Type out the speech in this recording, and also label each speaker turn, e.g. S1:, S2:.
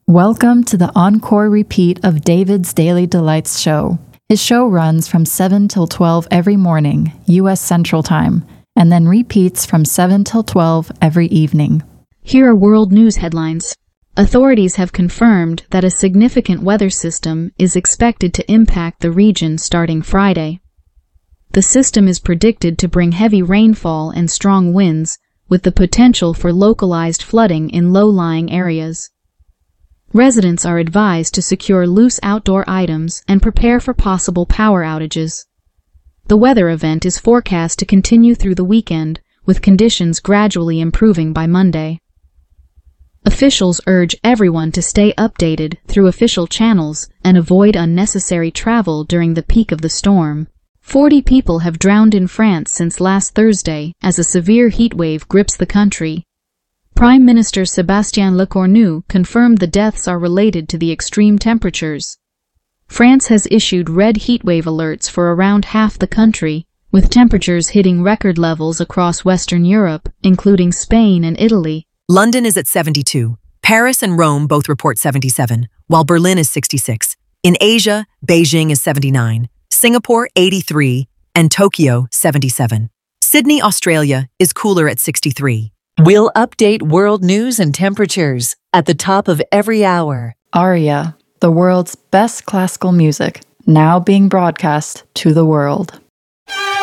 S1: Welcome to the encore repeat of David's Daily Delights show. His show runs from 7 till 12 every morning, U.S. Central Time, and then repeats from 7 till 12 every evening.
S2: Here are world news headlines. Authorities have confirmed that a significant weather system is expected to impact the region starting Friday. The system is predicted to bring heavy rainfall and strong winds, with the potential for localized flooding in low-lying areas. Residents are advised to secure loose outdoor items and prepare for possible power outages. The weather event is forecast to continue through the weekend, with conditions gradually improving by Monday. Officials urge everyone to stay updated through official channels and avoid unnecessary travel during the peak of the storm. 40 people have drowned in France since last Thursday as a severe heatwave grips the country. Prime Minister Sébastien Lecornu confirmed the deaths are related to the extreme temperatures. France has issued red heatwave alerts for around half the country, with temperatures hitting record levels across Western Europe, including Spain and Italy.
S3: London is at 72. Paris and Rome both report 77, while Berlin is 66. In Asia, Beijing is 79, Singapore 83, and Tokyo 77. Sydney, Australia is cooler at 63.
S4: We'll update world news and temperatures at the top of every hour.
S1: Aria, the world's best classical music, now being broadcast to the world.